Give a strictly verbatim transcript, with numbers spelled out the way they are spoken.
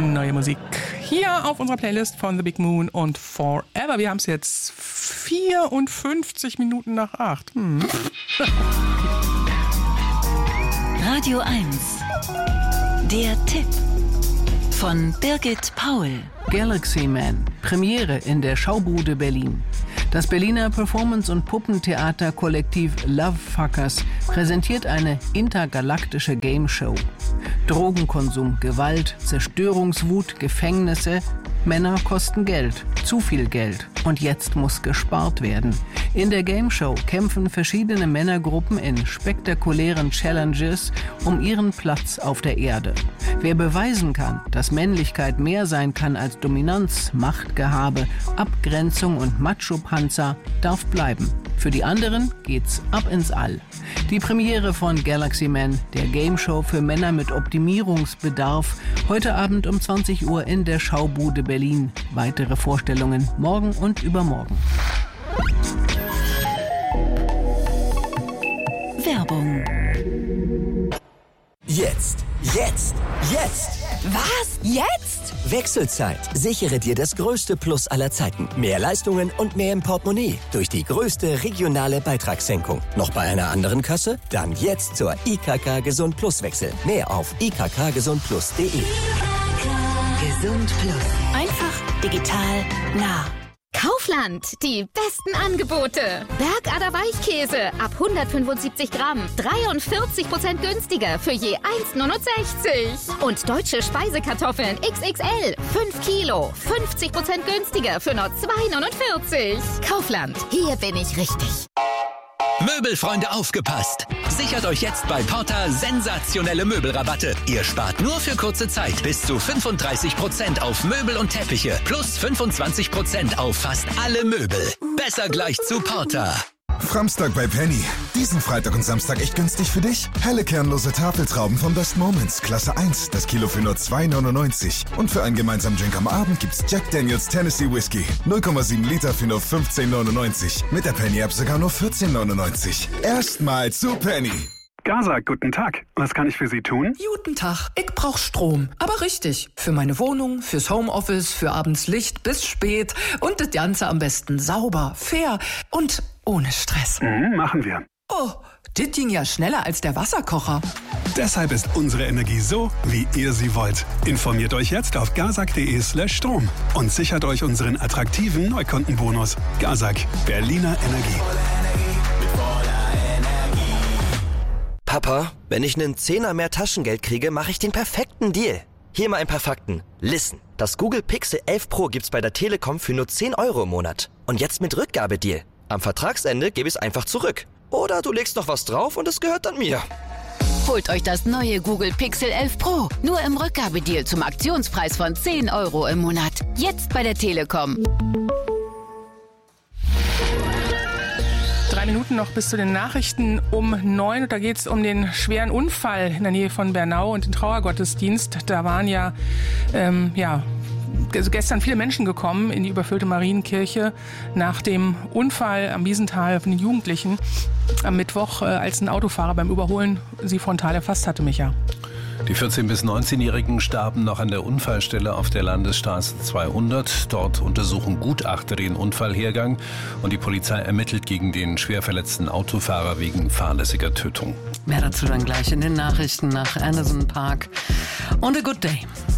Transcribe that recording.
Neue Musik hier auf unserer Playlist von The Big Moon und Forever. Wir haben es jetzt vierundfünfzig Minuten nach acht. Hm. Radio eins. Der Tipp von Birgit Paul. Galaxy Man, Premiere in der Schaubude Berlin. Das Berliner Performance- und Puppentheaterkollektiv Lovefuckers präsentiert eine intergalaktische Gameshow. Drogenkonsum, Gewalt, Zerstörungswut, Gefängnisse. Männer kosten Geld, zu viel Geld. Und jetzt muss gespart werden. In der Gameshow kämpfen verschiedene Männergruppen in spektakulären Challenges um ihren Platz auf der Erde. Wer beweisen kann, dass Männlichkeit mehr sein kann als Dominanz, Machtgehabe, Abgrenzung und Macho-Panzer, darf bleiben. Für die anderen geht's ab ins All. Die Premiere von Galaxy Man, der Gameshow für Männer mit Optimierungsbedarf, heute Abend um zwanzig Uhr in der Schaubude Berlin. Weitere Vorstellungen morgen und übermorgen. Werbung. Jetzt, jetzt, jetzt! Was? Jetzt? Wechselzeit. Sichere dir das größte Plus aller Zeiten. Mehr Leistungen und mehr im Portemonnaie. Durch die größte regionale Beitragssenkung. Noch bei einer anderen Kasse? Dann jetzt zur I K K Gesund Plus Wechsel. Mehr auf i k k gesund plus punkt d e. Gesund Plus. Einfach, digital, nah. Kaufland, die besten Angebote. Bergader Weichkäse ab hundertfünfundsiebzig Gramm, dreiundvierzig Prozent günstiger für je eins Komma neunundsechzig. Und deutsche Speisekartoffeln X X L, fünf Kilo, fünfzig Prozent günstiger für nur zwei Komma neunundvierzig. Kaufland, hier bin ich richtig. Möbelfreunde, aufgepasst! Sichert euch jetzt bei Porta sensationelle Möbelrabatte. Ihr spart nur für kurze Zeit bis zu fünfunddreißig Prozent auf Möbel und Teppiche plus fünfundzwanzig Prozent auf fast alle Möbel. Besser gleich zu Porta. Framstag bei Penny. Diesen Freitag und Samstag echt günstig für dich? Helle kernlose Tafeltrauben von Best Moments, Klasse eins, das Kilo für nur zwei Komma neunundneunzig. Und für einen gemeinsamen Drink am Abend gibt's Jack Daniels Tennessee Whiskey. null Komma sieben Liter für nur fünfzehn Komma neunundneunzig. Mit der Penny-App sogar nur vierzehn Komma neunundneunzig. Erstmal zu Penny. Gazak, guten Tag. Was kann ich für Sie tun? Guten Tag. Ich brauch Strom. Aber richtig. Für meine Wohnung, fürs Homeoffice, für abends Licht bis spät. Und das Ganze am besten sauber, fair und ohne Stress. Mhm, machen wir. Oh, das ging ja schneller als der Wasserkocher. Deshalb ist unsere Energie so, wie ihr sie wollt. Informiert euch jetzt auf gazak.de slash Strom und sichert euch unseren attraktiven Neukundenbonus. Gazak, Berliner Energie. Papa, wenn ich einen Zehner mehr Taschengeld kriege, mache ich den perfekten Deal. Hier mal ein paar Fakten. Listen, das Google Pixel elf Pro gibt's bei der Telekom für nur zehn Euro im Monat. Und jetzt mit Rückgabedeal. Am Vertragsende gebe ich es einfach zurück. Oder du legst noch was drauf und es gehört dann mir. Holt euch das neue Google Pixel elf Pro. Nur im Rückgabedeal zum Aktionspreis von zehn Euro im Monat. Jetzt bei der Telekom. Drei Minuten noch bis zu den Nachrichten um neun. Und da geht es um den schweren Unfall in der Nähe von Bernau und den Trauergottesdienst. Da waren ja, ähm, ja gestern viele Menschen gekommen in die überfüllte Marienkirche nach dem Unfall am Wiesental von den Jugendlichen am Mittwoch, äh, als ein Autofahrer beim Überholen sie frontal erfasst hatte, Micha. Die vierzehn- bis neunzehnjährigen starben noch an der Unfallstelle auf der Landesstraße zweihundert. Dort untersuchen Gutachter den Unfallhergang und die Polizei ermittelt gegen den schwer verletzten Autofahrer wegen fahrlässiger Tötung. Mehr dazu dann gleich in den Nachrichten nach Anderson Park und A Good Day.